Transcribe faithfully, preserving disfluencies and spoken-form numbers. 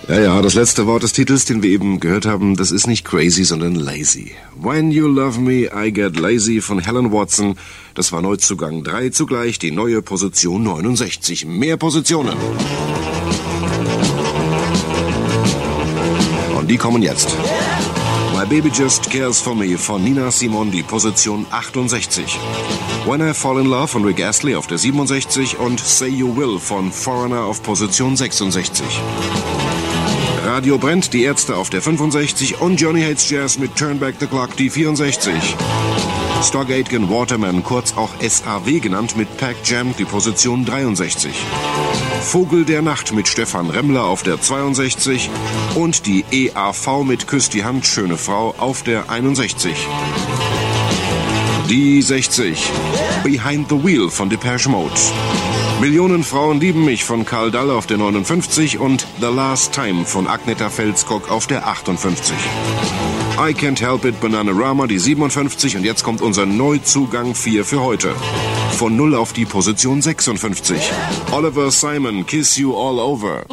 Ja, ja, das letzte Wort des Titels, den wir eben gehört haben, das ist nicht crazy, sondern lazy. When You Love Me, I Get Lazy von Helen Watson. Das war Neuzugang drei, zugleich die neue Position neunundsechzig. Mehr Positionen. Und die kommen jetzt. My Baby Just Cares For Me von Nina Simone, die Position achtundsechzig. When I Fall In Love von Rick Astley auf der siebenundsechzig und Say You Will von Foreigner auf Position sechsundsechzig. Radio brennt, die Ärzte auf der fünfundsechzig und Johnny Hates Jazz mit Turn Back the Clock, die vierundsechzig. Stock Aitken Waterman, kurz auch S A W genannt, mit Pack Jam, die Position dreiundsechzig. Vogel der Nacht mit Stefan Remmler auf der zweiundsechzig und die E A V mit Küss die Hand, schöne Frau auf der einundsechzig. Die sechzig. Behind the Wheel von Depeche Mode. Millionen Frauen lieben mich von Karl Dall auf der neunundfünfzig und The Last Time von Agneta Fälskog auf der achtundfünfzig. I Can't Help It Bananarama, die siebenundfünfzig und jetzt kommt unser Neuzugang vier für heute. Von null auf die Position sechsundfünfzig. Oliver Simon, Kiss You All Over.